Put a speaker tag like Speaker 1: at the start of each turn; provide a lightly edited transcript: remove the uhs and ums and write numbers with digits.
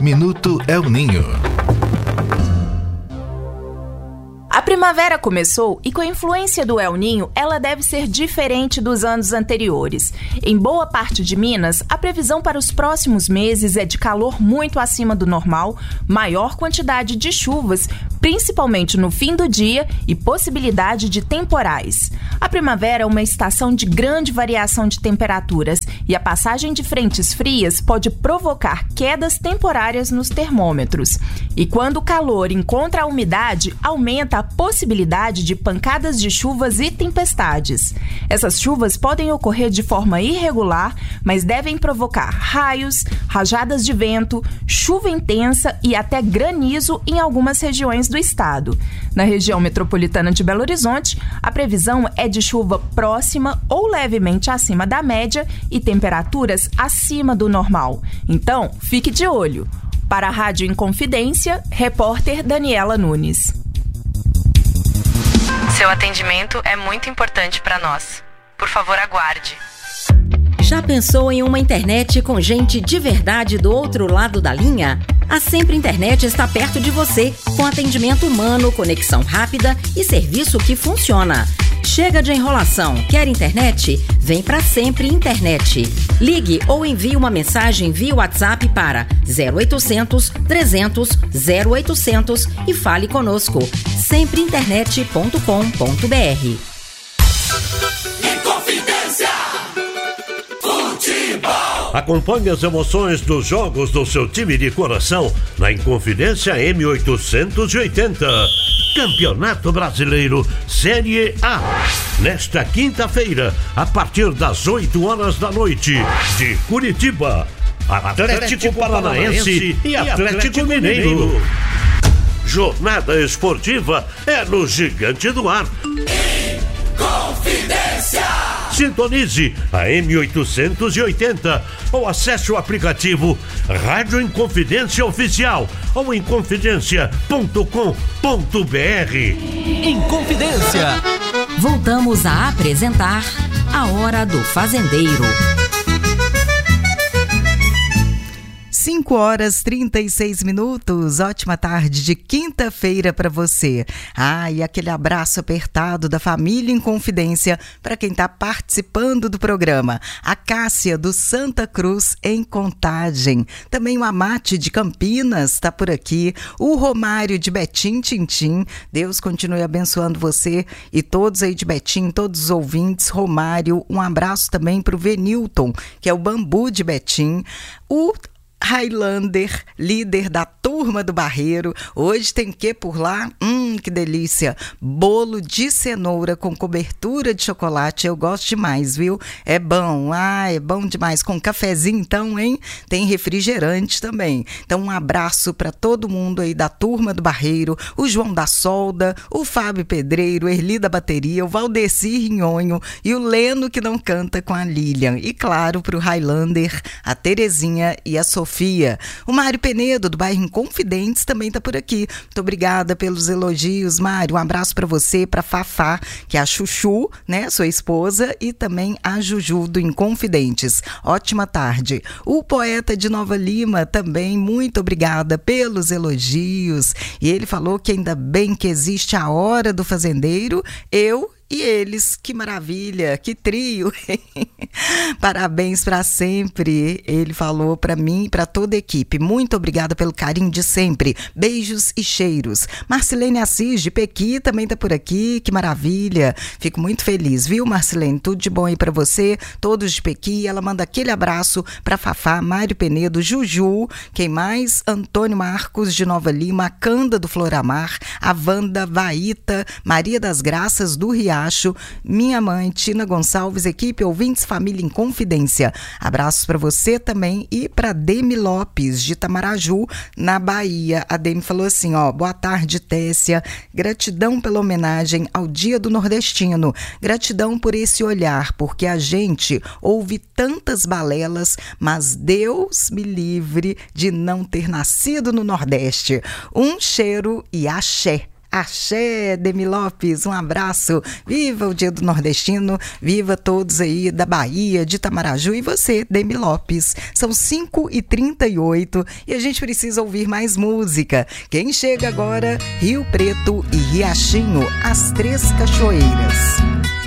Speaker 1: Minuto El Ninho.
Speaker 2: A primavera começou e com a influência do El Ninho, ela deve ser diferente dos anos anteriores. Em boa parte de Minas, a previsão para os próximos meses é de calor muito acima do normal, maior quantidade de chuvas, principalmente no fim do dia, e possibilidade de temporais. A primavera é uma estação de grande variação de temperaturas e a passagem de frentes frias pode provocar quedas temporárias nos termômetros. E quando o calor encontra a umidade, aumenta a possibilidade de pancadas de chuvas e tempestades. Essas chuvas podem ocorrer de forma irregular, mas devem provocar raios, rajadas de vento, chuva intensa e até granizo em algumas regiões do estado. Na região metropolitana de Belo Horizonte, a previsão é de chuva próxima ou levemente acima da média e temperaturas acima do normal. Então, fique de olho. Para a Rádio Inconfidência, repórter Daniela Nunes.
Speaker 3: Seu atendimento é muito importante para nós. Por favor, aguarde.
Speaker 4: Já pensou em uma internet com gente de verdade do outro lado da linha? A Sempre Internet está perto de você, com atendimento humano, conexão rápida e serviço que funciona. Chega de enrolação. Quer internet? Vem pra Sempre Internet. Ligue ou envie uma mensagem via WhatsApp para 0800 300 0800 e fale conosco. sempreinternet.com.br.
Speaker 5: Inconfidência Futebol.
Speaker 6: Acompanhe as emoções dos jogos do seu time de coração na Inconfidência M880. Campeonato Brasileiro Série A. Nesta quinta-feira, a partir das 8 horas da noite, de Curitiba, Atlético Paranaense e Atlético Mineiro. Jornada esportiva é no Gigante do Ar.
Speaker 5: Inconfidência.
Speaker 6: Sintonize a M880 ou acesse o aplicativo Rádio Inconfidência Oficial ou inconfidência.com.br.
Speaker 7: Inconfidência.
Speaker 4: Voltamos a apresentar A Hora do Fazendeiro.
Speaker 8: 5h36. Ótima tarde de quinta-feira para você. E aquele abraço apertado da família Inconfidência para quem está participando do programa. A Cássia do Santa Cruz em Contagem. Também o Amate de Campinas está por aqui. O Romário de Betim Tintim. Deus continue abençoando você e todos aí de Betim, todos os ouvintes. Romário, um abraço também para o Venilton, que é o Bambu de Betim. O Highlander, líder da turma do Barreiro. Hoje tem o que por lá? Que delícia! Bolo de cenoura com cobertura de chocolate. Eu gosto demais, viu? É bom. É bom demais. Com cafezinho, então, hein? Tem refrigerante também. Então, um abraço para todo mundo aí da turma do Barreiro. O João da Solda, o Fábio Pedreiro, o Erli da Bateria, o Valdeci Rinhonho e o Leno que não canta com a Lilian. E, claro, para o Highlander, a Terezinha e a Sofia. O Mário Penedo, do bairro Inconfidentes, também está por aqui. Muito obrigada pelos elogios, Mário. Um abraço para você, para Fafá, que é a Chuchu, né, sua esposa, e também a Juju, do Inconfidentes. Ótima tarde. O Poeta de Nova Lima também, muito obrigada pelos elogios. E ele falou que ainda bem que existe a Hora do Fazendeiro. E eles, que maravilha, que trio. Parabéns para sempre, ele falou para mim e para toda a equipe. Muito obrigada pelo carinho de sempre. Beijos e cheiros. Marcelene Assis de Pequi também tá por aqui, que maravilha. Fico muito feliz, viu, Marcelene? Tudo de bom aí para você, todos de Pequi. Ela manda aquele abraço para Fafá, Mário Penedo, Juju, quem mais? Antônio Marcos de Nova Lima, Canda do Floramar, a Wanda Vaíta, Maria das Graças do Riacho, minha mãe, Tina Gonçalves, equipe, ouvintes, família Inconfidência. Abraços para você também e para Demi Lopes, de Tamaraju, na Bahia. A Demi falou assim, boa tarde, Tessia, gratidão pela homenagem ao Dia do Nordestino, gratidão por esse olhar, porque a gente ouve tantas balelas, mas Deus me livre de não ter nascido no Nordeste. Um cheiro e axé. Axé, Demi Lopes, um abraço. Viva o Dia do Nordestino, viva todos aí da Bahia, de Itamaraju e você, Demi Lopes. São 5h38 e a gente precisa ouvir mais música. Quem chega agora? Rio Preto e Riachinho, as Três Cachoeiras.